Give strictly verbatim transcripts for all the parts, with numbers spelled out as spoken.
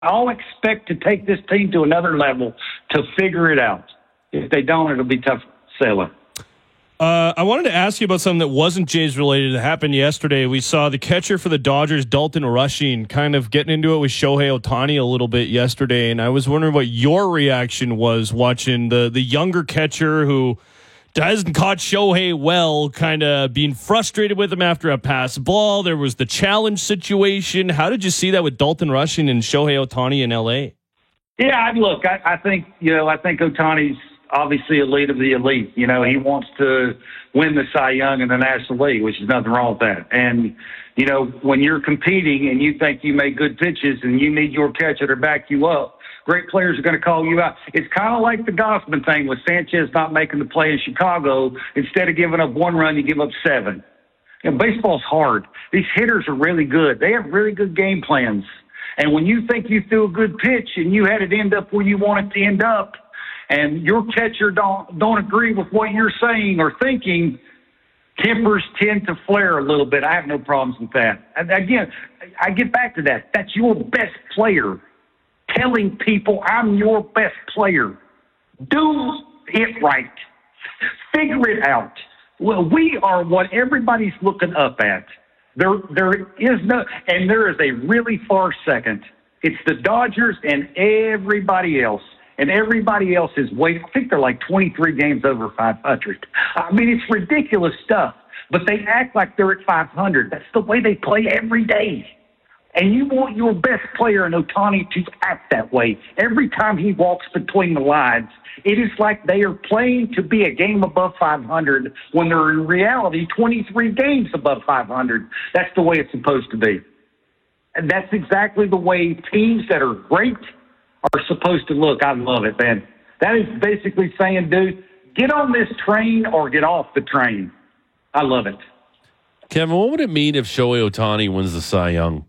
I'll expect to take this team to another level to figure it out. If they don't, it'll be tough sailing. Uh, I wanted to ask you about something that wasn't Jays related. It happened yesterday. We saw the catcher for the Dodgers, Dalton Rushing, kind of getting into it with Shohei Ohtani a little bit yesterday, and I was wondering what your reaction was watching the the younger catcher who hasn't caught Shohei well, kind of being frustrated with him after a pass ball. There was the challenge situation. How did you see that with Dalton Rushing and Shohei Ohtani in L A? Yeah, look, I, I think, you know, I think Ohtani's obviously elite of the elite. You know, he wants to win the Cy Young in the National League, which is nothing wrong with that. And, you know, when you're competing and you think you make good pitches and you need your catcher to back you up, great players are going to call you out. It's kind of like the Gossman thing with Sanchez not making the play in Chicago. Instead of giving up one run, you give up seven. You know, baseball's hard. These hitters are really good. They have really good game plans. And when you think you threw a good pitch and you had it end up where you want it to end up, and your catcher don't don't agree with what you're saying or thinking, tempers tend to flare a little bit. I have no problems with that. And again, I get back to that. That's your best player. Telling people I'm your best player. Do it right. Figure it out. Well, we are what everybody's looking up at. There, there is no, and there is a really far second. It's the Dodgers and everybody else. And everybody else is waiting. I think they're like twenty-three games over five hundred. I mean, it's ridiculous stuff. But they act like they're at five hundred. That's the way they play every day. And you want your best player in Ohtani to act that way. Every time he walks between the lines, it is like they are playing to be a game above five hundred when they're in reality twenty-three games above five hundred. That's the way it's supposed to be. And that's exactly the way teams that are great are supposed to look. I love it, man. That is basically saying, dude, get on this train or get off the train. I love it. Kevin, what would it mean if Shohei Ohtani wins the Cy Young?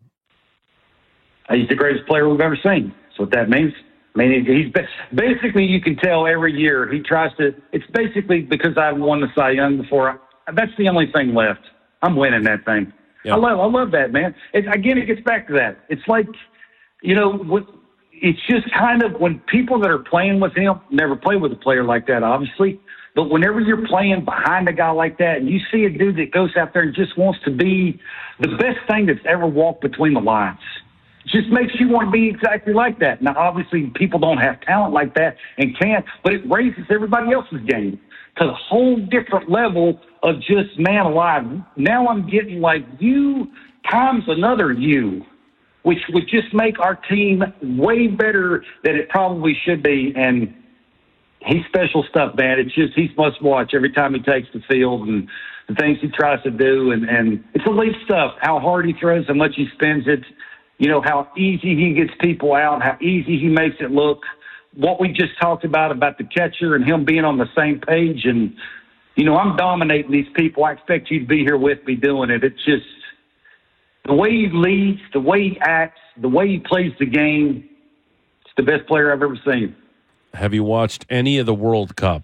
He's the greatest player we've ever seen. That's what that means. I mean, he's basically, you can tell every year he tries to, it's basically because I've won the Cy Young before. That's the only thing left. I'm winning that thing. Yeah. I love, I love that, man. It, again, it gets back to that. It's like, you know, what, it's just kind of when people that are playing with him never play with a player like that, obviously. But whenever you're playing behind a guy like that and you see a dude that goes out there and just wants to be the best thing that's ever walked between the lines, it just makes you want to be exactly like that. Now, obviously, people don't have talent like that and can't, but it raises everybody else's game to a whole different level of just, man alive. Now I'm getting like you times another you, which would just make our team way better than it probably should be. And he's special stuff, man. It's just he's must watch every time he takes the field and the things he tries to do. And, and it's elite stuff, how hard he throws, how much he spins it, you know, how easy he gets people out, how easy he makes it look. What we just talked about, about the catcher and him being on the same page. And, you know, I'm dominating these people. I expect you to be here with me doing it. It's just the way he leads, the way he acts, the way he plays the game. It's the best player I've ever seen. Have you watched any of the World Cup?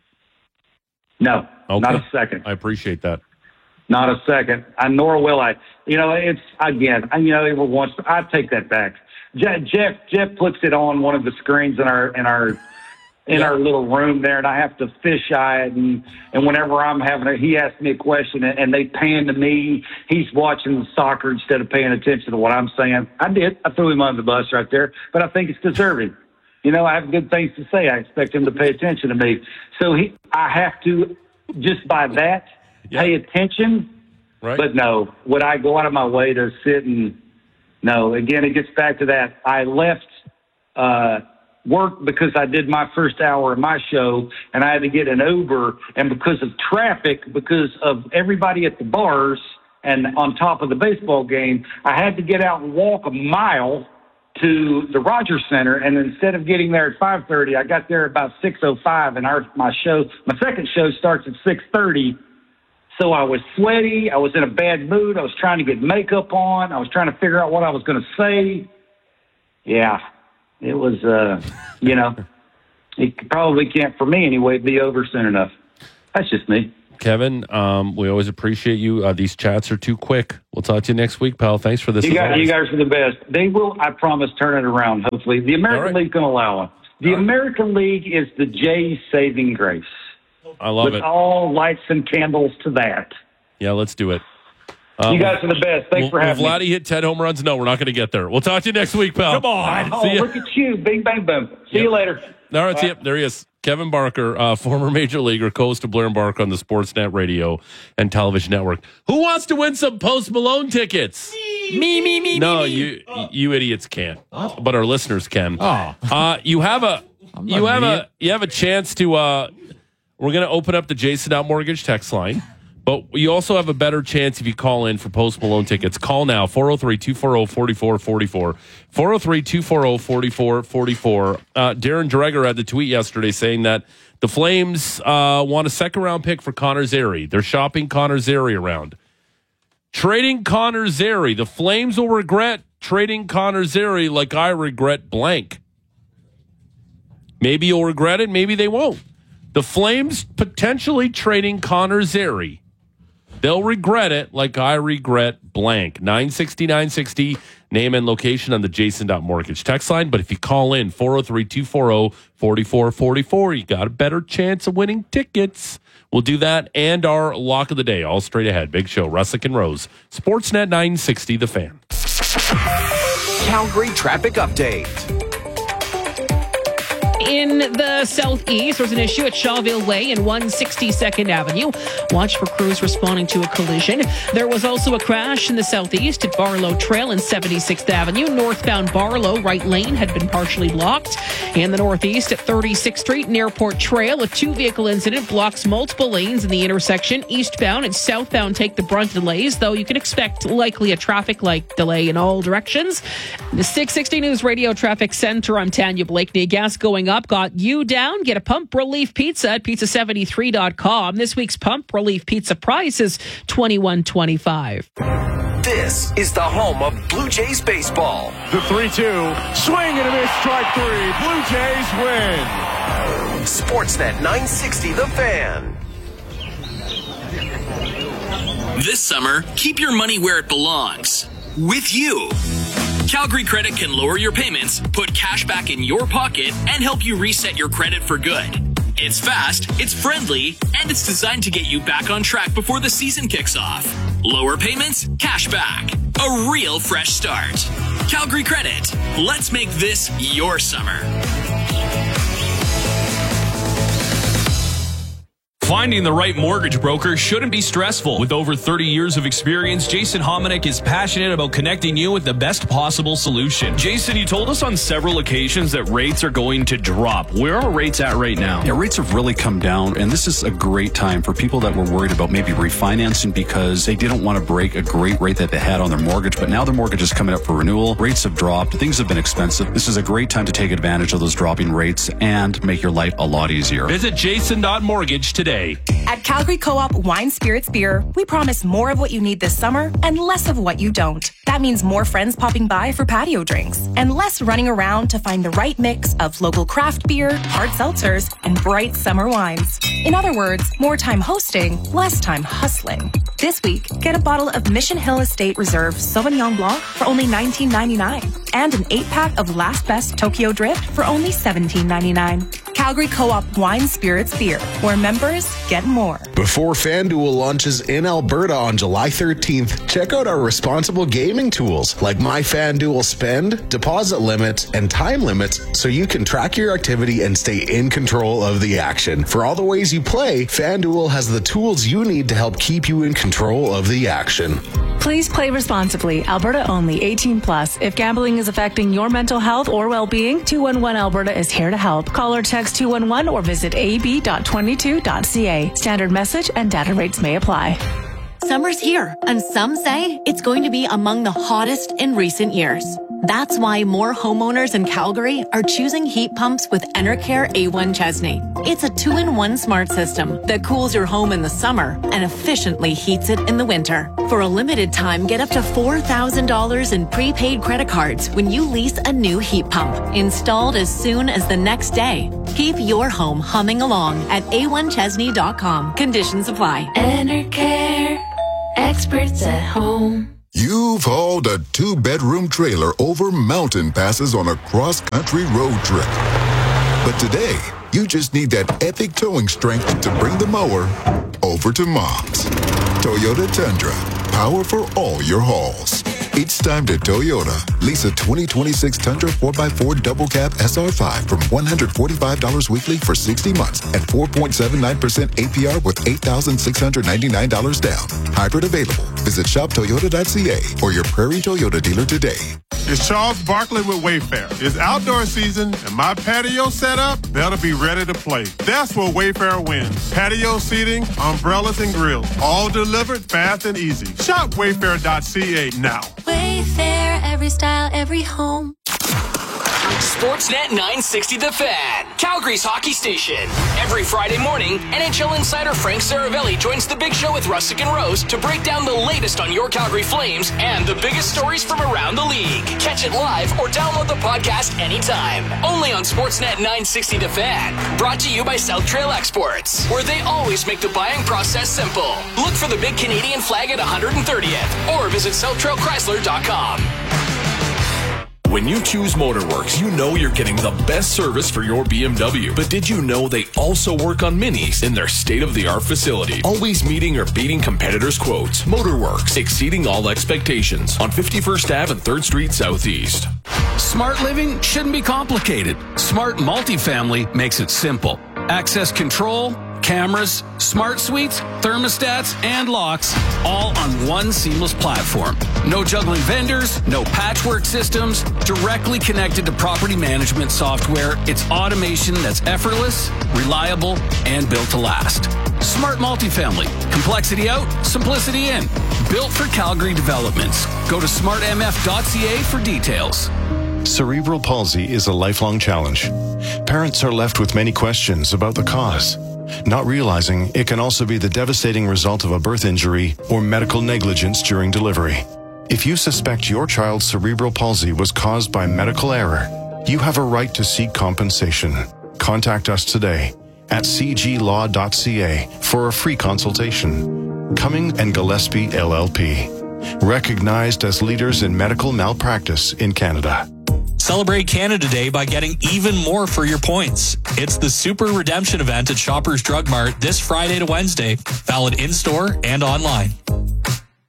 No, okay. Not a second. I appreciate that. Not a second. I, nor will I. You know, it's, again, I, you know, every once, I take that back. Jeff, Jeff, Jeff puts it on one of the screens in our, in our, in yeah. our little room there, and I have to fisheye it. And, and whenever I'm having a, he asks me a question and, and they pan to me, he's watching the soccer instead of paying attention to what I'm saying. I did. I threw him under the bus right there, but I think it's deserving. You know, I have good things to say. I expect him to pay attention to me. So he, I have to, just by that, yeah. pay attention. Right. But no, would I go out of my way to sit and, no, again, it gets back to that. I left uh, work because I did my first hour of my show, and I had to get an Uber. And because of traffic, because of everybody at the bars and on top of the baseball game, I had to get out and walk a mile to the Rogers Center. And instead of getting there at five thirty, I got there about six oh five, and our my show, my second show starts at six thirty. So I was sweaty. I was in a bad mood. I was trying to get makeup on. I was trying to figure out what I was going to say. Yeah, it was, uh, you know, it probably can't, for me anyway, be over soon enough. That's just me. Kevin, um, we always appreciate you. Uh, these chats are too quick. We'll talk to you next week, pal. Thanks for this. You guys, you guys are the best. They will, I promise, turn it around, hopefully. The American right. League can allow it. The All American right. League is the Jays' saving grace. I love With it. all lights and candles to that. Yeah, let's do it. Um, you guys are the best. Thanks will, for having will Vladdy me. hit ten home runs? No, we're not going to get there. We'll talk to you next week, pal. Come on. Oh, look at you. Bing, bang, boom. See Yep. you later. All right, see you. There he is. Kevin Barker, uh, former major leaguer, co-host of Blair and Barker on the Sportsnet radio and television network. Who wants to win some Post Malone tickets? Me, me, me, No, me, me. you you idiots can't, but our listeners can. Oh. Uh, you have a I'm not you an have idiot. a you have a chance to. Uh, we're going to open up the Jason Out Mortgage text line. But you also have a better chance if you call in for Post Malone tickets. Call now, four oh three, two four oh, four four four four. four oh three, two four oh, four four four four. Uh, Darren Dreger had the tweet yesterday saying that the Flames uh, want a second-round pick for Connor Zary. They're shopping Connor Zary around. Trading Connor Zary. The Flames will regret trading Connor Zary like I regret blank. Maybe you'll regret it, maybe they won't. The Flames potentially trading Connor Zary. They'll regret it like I regret blank. nine sixty, nine sixty, name and location on the Jason Mortgage text line. But if you call in, four oh three, two four oh, four four four four, you got a better chance of winning tickets. We'll do that and our lock of the day, all straight ahead. Big show, Russick and Rose. Sportsnet nine sixty, The Fan. Calgary traffic update. In the southeast, there's an issue at Shawville Way and one sixty-second Avenue. Watch for crews responding to a collision. There was also a crash in the southeast at Barlow Trail and seventy-sixth Avenue. Northbound Barlow, right lane had been partially blocked. In the northeast at thirty-sixth Street and Airport Trail, a two-vehicle incident blocks multiple lanes in the intersection. Eastbound and southbound take the brunt of delays, though you can expect likely a traffic light delay in all directions. The six sixty News Radio Traffic Center, I'm Tanya Blakeney. Gas going up got you down. Get a Pump Relief Pizza at pizza seventy-three dot com. This week's Pump Relief Pizza price is twenty-one twenty-five. This is the home of Blue Jays baseball. The three two. Swing and a miss, strike three. Blue Jays win. Sportsnet nine sixty, The Fan. This summer, keep your money where it belongs. With you. Calgary Credit can lower your payments, put cash back in your pocket, and help you reset your credit for good. It's fast, it's friendly, and it's designed to get you back on track before the season kicks off. Lower payments, cash back. A real fresh start. Calgary Credit. Let's make this your summer. Finding the right mortgage broker shouldn't be stressful. With over thirty years of experience, Jason Hominick is passionate about connecting you with the best possible solution. Jason, you told us on several occasions that rates are going to drop. Where are rates at right now? Yeah, rates have really come down, and this is a great time for people that were worried about maybe refinancing because they didn't want to break a great rate that they had on their mortgage, but now their mortgage is coming up for renewal. Rates have dropped. Things have been expensive. This is a great time to take advantage of those dropping rates and make your life a lot easier. Visit jason dot mortgage today. At Calgary Co-op Wine Spirits Beer, we promise more of what you need this summer and less of what you don't. That means more friends popping by for patio drinks and less running around to find the right mix of local craft beer, hard seltzers, and bright summer wines. In other words, more time hosting, less time hustling. This week, get a bottle of Mission Hill Estate Reserve Sauvignon Blanc for only nineteen ninety-nine and an eight-pack of Last Best Tokyo Drift for only seventeen ninety-nine. Calgary Co-op Wine Spirits Beer, where members get more. Before FanDuel launches in Alberta on July thirteenth, check out our responsible gaming tools like My FanDuel Spend, deposit limits, and time limits so you can track your activity and stay in control of the action. For all the ways you play, FanDuel has the tools you need to help keep you in control of the action. Please play responsibly. Alberta only. eighteen plus. If gambling is affecting your mental health or well-being, two one one Alberta is here to help. Call or text two one one or visit a b dot twenty-two dot c a. Standard message and data rates may apply. Summer's here, and some say it's going to be among the hottest in recent years. That's why more homeowners in Calgary are choosing heat pumps with Enercare A one Chesney. It's a two-in-one smart system that cools your home in the summer and efficiently heats it in the winter. For a limited time, get up to four thousand dollars in prepaid credit cards when you lease a new heat pump, installed as soon as the next day. Keep your home humming along at A one Chesney dot com. Conditions apply. Enercare, experts at home. You've hauled a two-bedroom trailer over mountain passes on a cross-country road trip. But today, you just need that epic towing strength to bring the mower over to Mom's. Toyota Tundra, power for all your hauls. It's time to Toyota. Lease a twenty twenty-six Tundra four by four Double Cab S R five from one hundred forty-five dollars weekly for sixty months and four point seven nine percent A P R with eight thousand six hundred ninety-nine dollars down. Hybrid available. Visit shop toyota dot c a or your Prairie Toyota dealer today. It's Charles Barkley with Wayfair. It's outdoor season, and my patio setup better be ready to play. That's where Wayfair wins. Patio seating, umbrellas, and grills, all delivered fast and easy. Shop wayfair dot c a now. Wayfair, every style, every home. Sportsnet nine sixty The Fan, Calgary's hockey station. Every Friday morning, N H L insider Frank Saravelli joins the Big Show with Russick and Rose to break down the latest on your Calgary Flames and the biggest stories from around the league. Catch it live or download the podcast anytime. Only on Sportsnet nine sixty The Fan. Brought to you by South Trail Exports, where they always make the buying process simple. Look for the big Canadian flag at one hundred thirtieth or visit south trail chrysler dot com. When you choose Motorworks, you know you're getting the best service for your B M W. But did you know they also work on minis in their state-of-the-art facility? Always meeting or beating competitors' quotes. Motorworks, exceeding all expectations on fifty-first Avenue and third Street Southeast. Smart living shouldn't be complicated. Smart Multifamily makes it simple. Access control, cameras, smart suites, thermostats, and locks, all on one seamless platform. No juggling vendors, no patchwork systems, directly connected to property management software. It's automation that's effortless, reliable, and built to last. Smart Multifamily. Complexity out, simplicity in. Built for Calgary developments. Go to smart m f dot c a for details. Cerebral palsy is a lifelong challenge. Parents are left with many questions about the cause, not realizing it can also be the devastating result of a birth injury or medical negligence during delivery. If you suspect your child's cerebral palsy was caused by medical error, you have a right to seek compensation. Contact us today at c g law dot c a for a free consultation. Cumming and Gillespie L L P, recognized as leaders in medical malpractice in Canada. Celebrate Canada Day by getting even more for your points. It's the Super Redemption event at Shoppers Drug Mart this Friday to Wednesday. Valid in-store and online.